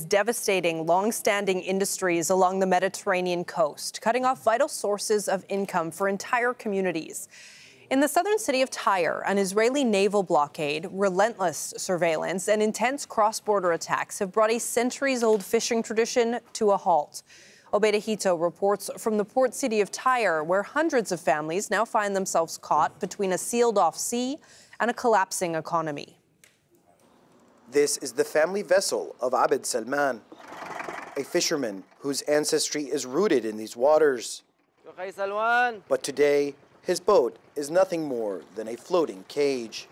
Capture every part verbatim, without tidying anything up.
devastating long-standing industries along the Mediterranean coast, cutting off vital sources of income for entire communities. In the southern city of Tyre, an Israeli naval blockade, relentless surveillance, and intense cross-border attacks have brought a centuries-old fishing tradition to a halt. Obaida Hito reports from the port city of Tyre, where hundreds of families now find themselves caught between a sealed-off sea and a collapsing economy. This is the family vessel of Abed Salman, a fisherman whose ancestry is rooted in these waters. But today, his boat is nothing more than a floating cage.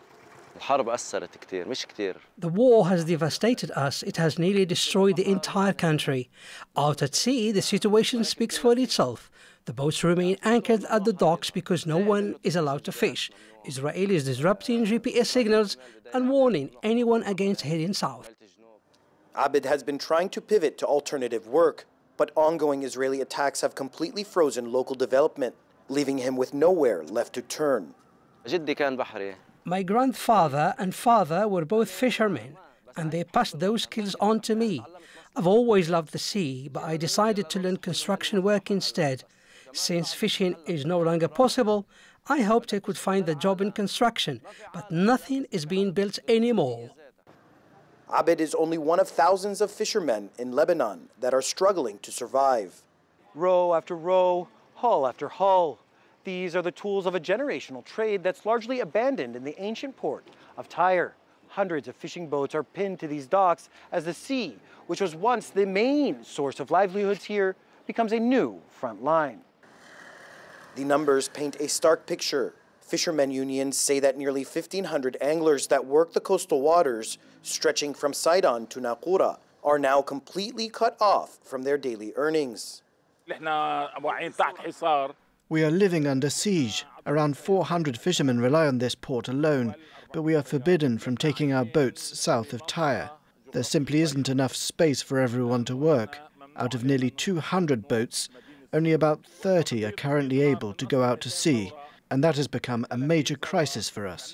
The war has devastated us. It has nearly destroyed the entire country. Out at sea, the situation speaks for itself. The boats remain anchored at the docks because no one is allowed to fish. Israelis disrupting G P S signals and warning anyone against heading south. Abed has been trying to pivot to alternative work, but ongoing Israeli attacks have completely frozen local development, leaving him with nowhere left to turn. My grandfather and father were both fishermen, and they passed those skills on to me. I've always loved the sea, but I decided to learn construction work instead. Since fishing is no longer possible, I hoped I could find a job in construction, but nothing is being built anymore. Abed is only one of thousands of fishermen in Lebanon that are struggling to survive. Row after row, hull after hull. These are the tools of a generational trade that's largely abandoned in the ancient port of Tyre. Hundreds of fishing boats are pinned to these docks as the sea, which was once the main source of livelihoods here, becomes a new front line. The numbers paint a stark picture. Fishermen unions say that nearly fifteen hundred anglers that work the coastal waters, stretching from Sidon to Naqoura, are now completely cut off from their daily earnings. We are living under siege. Around four hundred fishermen rely on this port alone, but we are forbidden from taking our boats south of Tyre. There simply isn't enough space for everyone to work. Out of nearly two hundred boats, only about thirty are currently able to go out to sea, and that has become a major crisis for us.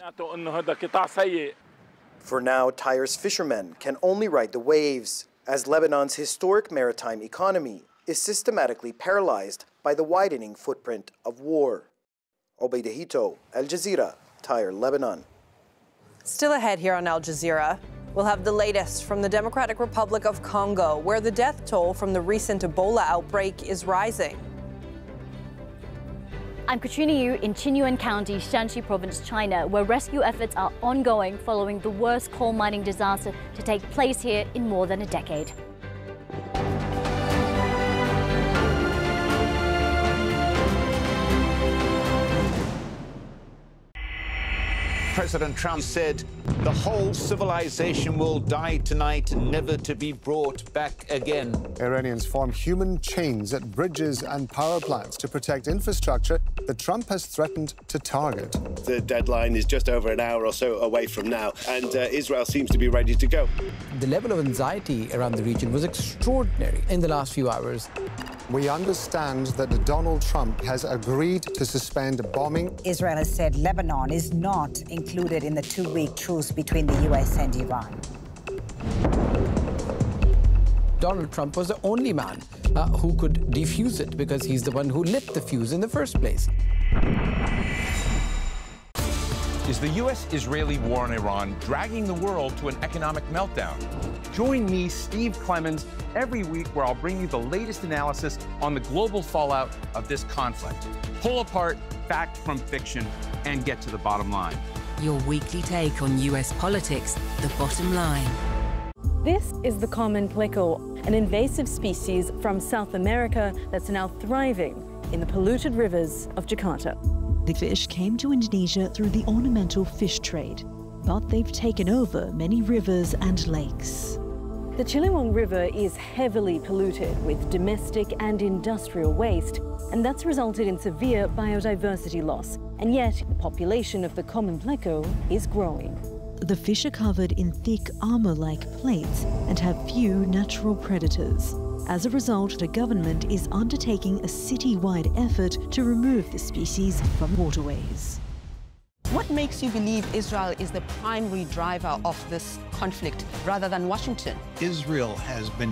For now, Tyre's fishermen can only ride the waves, as Lebanon's historic maritime economy is systematically paralyzed by the widening footprint of war. Obaida Hito, Al Jazeera, Tyre, Lebanon. Still ahead here on Al Jazeera, we'll have the latest from the Democratic Republic of Congo, where the death toll from the recent Ebola outbreak is rising. I'm Katrina Yu in Qinyuan County, Shanxi Province, China, where rescue efforts are ongoing following the worst coal mining disaster to take place here in more than a decade. President Trump said the whole civilization will die tonight, never to be brought back again. Iranians form human chains at bridges and power plants to protect infrastructure that Trump has threatened to target. The deadline is just over an hour or so away from now, and uh, Israel seems to be ready to go. The level of anxiety around the region was extraordinary in the last few hours. We understand that Donald Trump has agreed to suspend bombing. Israel has said Lebanon is not included in the two-week truce between the U S and Iran. Donald Trump was the only man uh, who could defuse it because he's the one who lit the fuse in the first place. Is the U S-Israeli war in Iran dragging the world to an economic meltdown? Join me, Steve Clemons, every week where I'll bring you the latest analysis on the global fallout of this conflict. Pull apart fact from fiction and get to the bottom line. Your weekly take on U S politics, the bottom line. This is the common pleco, an invasive species from South America that's now thriving in the polluted rivers of Jakarta. The fish came to Indonesia through the ornamental fish trade, but they've taken over many rivers and lakes. The Ciliwung River is heavily polluted with domestic and industrial waste, and that's resulted in severe biodiversity loss. And yet, the population of the common pleco is growing. The fish are covered in thick armor-like plates and have few natural predators. As a result, the government is undertaking a city-wide effort to remove the species from waterways. What makes you believe Israel is the primary driver of this conflict rather than Washington? Israel has been